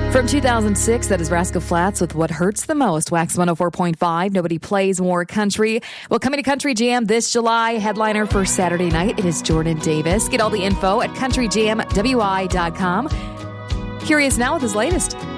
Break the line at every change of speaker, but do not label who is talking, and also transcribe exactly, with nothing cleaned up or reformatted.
From two thousand six, that is Rascal Flatts with What Hurts the Most. Wax one oh four point five. Nobody plays more country. Well, coming to Country Jam this July, headliner for Saturday night, it is Jordan Davis. Get all the info at country jam w i dot com. Here he is now with his latest.